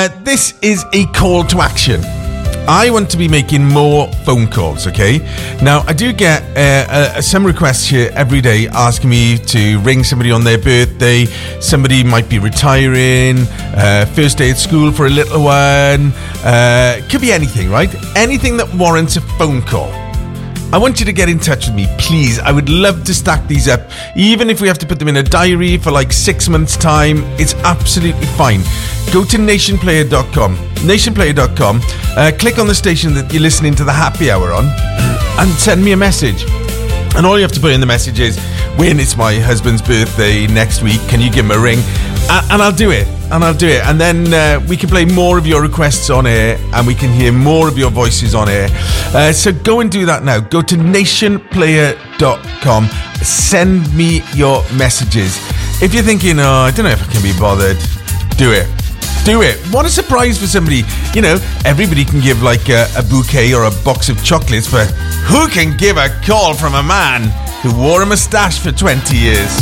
this is a call to action. I want to be making more phone calls, okay? Now, I do get some requests here every day asking me to ring somebody on their birthday. Somebody might be retiring, first day at school for a little one. Could be anything, right? Anything that warrants a phone call. I want you to get in touch with me, please. I would love to stack these up. Even if we have to put them in a diary for like 6 months' time, it's absolutely fine. Go to nationplayer.com. Nationplayer.com. Click on the station that you're listening to the happy hour on and send me a message. And all you have to put in the message is, when it's my husband's birthday next week, can you give him a ring? And I'll do it. And then we can play more of your requests on air, and we can hear more of your voices on air. So go and do that now. Go to nationplayer.com. Send me your messages. If you're thinking, I don't know if I can be bothered, do it. What a surprise for somebody. You know, everybody can give like a bouquet or a box of chocolates, but who can give a call from a man who wore a moustache for 20 years?